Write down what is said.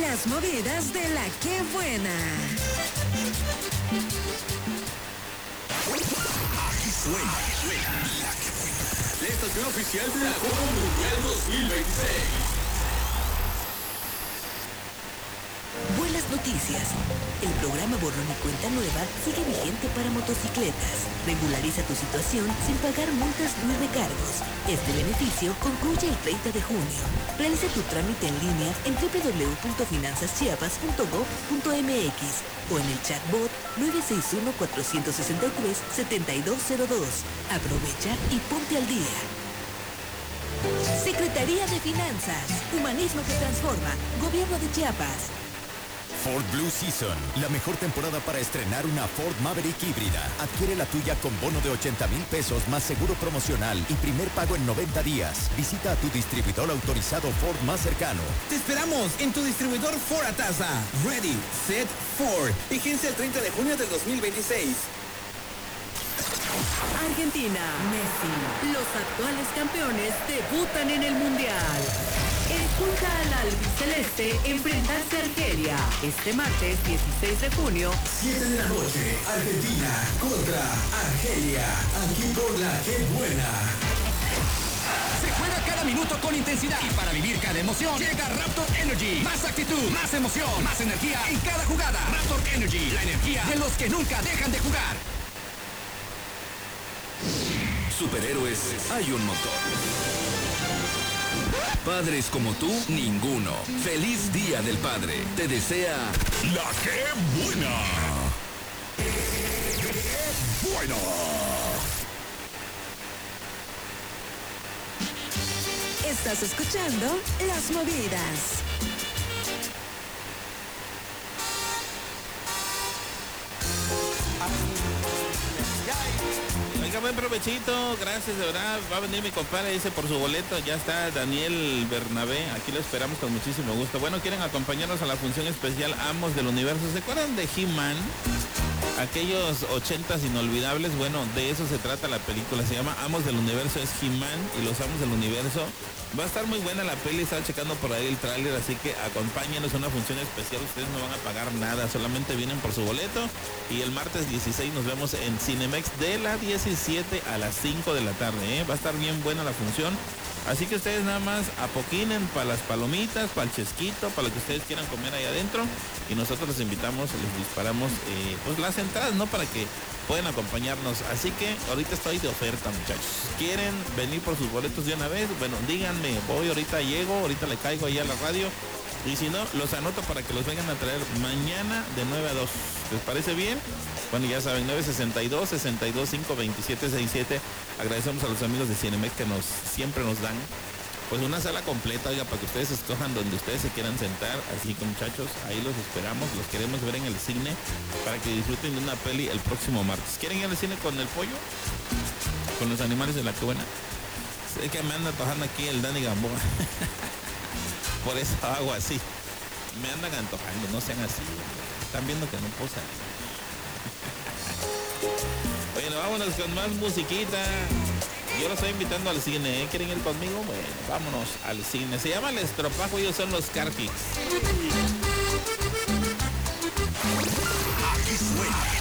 Las movidas de la que buena. Aquí suena la que buena. La estación oficial de la Copa Mundial 2026. Buenas noticias. El programa Borrón y Cuenta Nueva sigue vigente para motocicletas. Regulariza tu situación sin pagar multas ni recargos. Este beneficio concluye el 30 de junio. Realiza tu trámite en línea en www.finanzaschiapas.gov.mx o en el chatbot 961-463-7202. Aprovecha y ponte al día. Secretaría de Finanzas. Humanismo que transforma. Gobierno de Chiapas. Ford Blue Season, la mejor temporada para estrenar una Ford Maverick híbrida. Adquiere la tuya con bono de 80,000 pesos más seguro promocional y primer pago en 90 días. Visita a tu distribuidor autorizado Ford más cercano. Te esperamos en tu distribuidor Ford Ataza. Ready, Set, Ford. Vigencia el 30 de junio del 2026. Argentina, Messi. Los actuales campeones debutan en el Mundial. Escucha al albiceleste enfrentarse a Argelia este martes 16 de junio. 7 de la noche, Argentina contra Argelia. Aquí por la que buena. Se juega cada minuto con intensidad y para vivir cada emoción llega Raptor Energy. Más actitud, más emoción, más energía en cada jugada. Raptor Energy, la energía de los que nunca dejan de jugar. Superhéroes hay un montón. Padres como tú, ninguno. Feliz Día del Padre. Te desea la que buena. Buena. Estás escuchando Las Movidas. Oiga, buen provechito, gracias, de verdad. Va a venir mi compadre, dice, por su boleto. Ya está Daniel Bernabé, aquí lo esperamos con muchísimo gusto. Bueno, quieren acompañarnos a la función especial Amos del Universo. ¿Se acuerdan de He-Man? Aquellos 80s inolvidables. Bueno, de eso se trata la película. Se llama Amos del Universo, es He-Man y los Amos del Universo. Va a estar muy buena la peli, estaba checando por ahí el tráiler, así que acompáñenos a una función especial. Ustedes no van a pagar nada, solamente vienen por su boleto. Y el martes 16 nos vemos en Cinemex de la 17 a las 5 de la tarde, ¿eh? Va a estar bien buena la función. Así que ustedes nada más apoquinen para las palomitas, para el chesquito, para lo que ustedes quieran comer ahí adentro. Y nosotros les invitamos, les disparamos pues las entradas, ¿no? Para que puedan acompañarnos. Así que ahorita estoy de oferta, muchachos. ¿Quieren venir por sus boletos de una vez? Bueno, díganme, voy, ahorita llego, ahorita le caigo ahí a la radio. Y si no, los anoto para que los vengan a traer mañana de 9 a 2. ¿Les parece bien? Bueno, ya saben, 962-625-2767. Agradecemos a los amigos de Cinemex que siempre nos dan pues una sala completa, oiga, para que ustedes escojan donde ustedes se quieran sentar. Así que, muchachos, ahí los esperamos, los queremos ver en el cine para que disfruten de una peli el próximo martes. ¿Quieren ir al cine con el pollo? ¿Con los animales de la que buena? Sé que me anda tojando aquí el Dani Gamboa. Por eso hago así. Me andan antojando, no sean así. Están viendo que no posa. Bueno, vámonos con más musiquita. Yo los estoy invitando al cine, ¿eh? ¿Quieren ir conmigo? Bueno, vámonos al cine. Se llama El Estropajo, ellos son los Carpix. Aquí suena